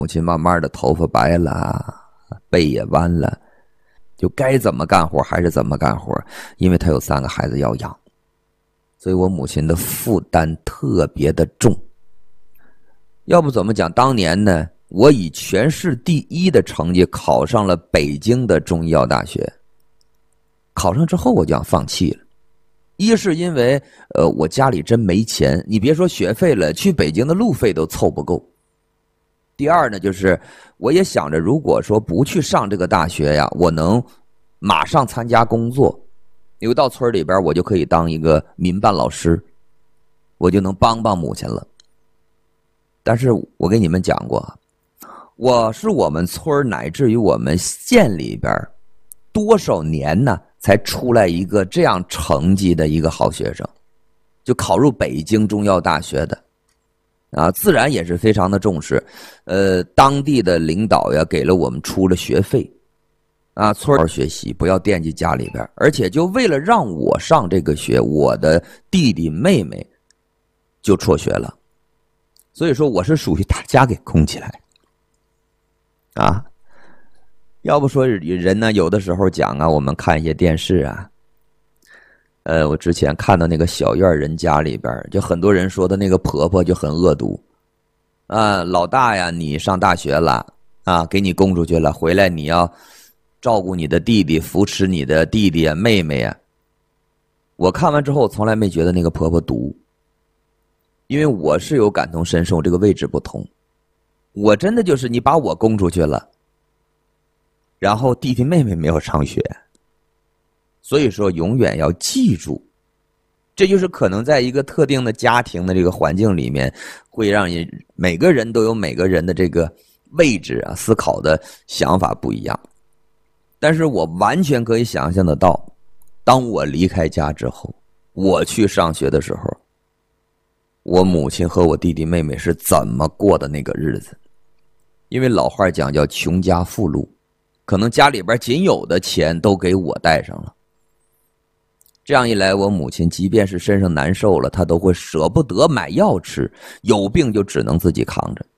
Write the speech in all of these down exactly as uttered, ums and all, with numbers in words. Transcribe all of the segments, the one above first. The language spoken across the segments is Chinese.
母亲慢慢的头发白了，背也弯了，就该怎么干活还是怎么干活，因为她有三个孩子要养，所以我母亲的负担特别的重。要不怎么讲当年呢，我以全市第一的成绩考上了北京的中医药大学。考上之后我就想放弃了，一是因为呃我家里真没钱，你别说学费了，去北京的路费都凑不够。第二呢，就是我也想着，如果说不去上这个大学呀，我能马上参加工作，因为到村里边我就可以当一个民办老师，我就能帮帮母亲了。但是我给你们讲过，我是我们村乃至于我们县里边多少年呢才出来一个这样成绩的一个好学生，就考入北京中药大学的啊，自然也是非常的重视。呃，当地的领导呀给了我们出了学费啊，村儿学习不要惦记家里边，而且就为了让我上这个学，我的弟弟妹妹就辍学了。所以说我是属于大家给供起来啊。要不说人呢，有的时候讲啊，我们看一些电视啊，呃，我之前看到那个小院人家里边，就很多人说的那个婆婆就很恶毒啊，老大呀，你上大学了啊，给你供出去了，回来你要照顾你的弟弟，扶持你的弟弟啊妹妹啊。我看完之后从来没觉得那个婆婆毒，因为我是有感同身受，这个位置不同。我真的就是你把我供出去了，然后弟弟妹妹没有上学，所以说永远要记住，这就是可能在一个特定的家庭的这个环境里面，会让你每个人都有每个人的这个位置啊，思考的想法不一样。但是我完全可以想象得到，当我离开家之后，我去上学的时候，我母亲和我弟弟妹妹是怎么过的那个日子。因为老话讲叫穷家富路，可能家里边仅有的钱都给我带上了。这样一来，我母亲即便是身上难受了，她都会舍不得买药吃，有病就只能自己扛着。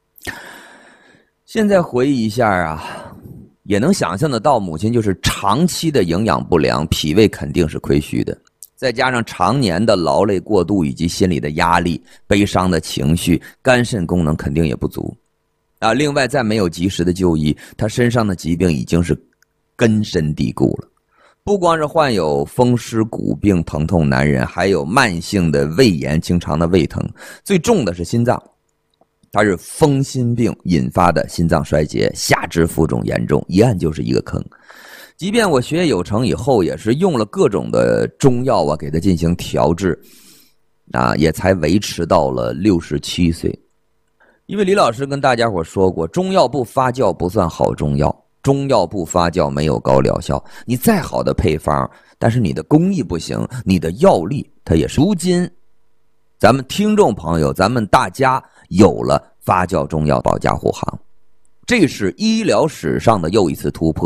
现在回忆一下啊，也能想象得到，母亲就是长期的营养不良，脾胃肯定是亏虚的，再加上常年的劳累过度以及心理的压力、悲伤的情绪，肝肾功能肯定也不足啊。另外再没有及时的就医，她身上的疾病已经是根深蒂固了。不光是患有风湿骨病疼痛难忍，还有慢性的胃炎，经常的胃疼，最重的是心脏，它是风心病引发的心脏衰竭，下肢浮肿严重，一按就是一个坑。即便我学业有成以后，也是用了各种的中药啊，给它进行调治啊，也才维持到了六十七岁。因为李老师跟大家伙说过，中药不发酵不算好中药，中药不发酵没有高疗效。你再好的配方，但是你的工艺不行，你的药力它也是。如今咱们听众朋友，咱们大家有了发酵中药保驾护航，这是医疗史上的又一次突破。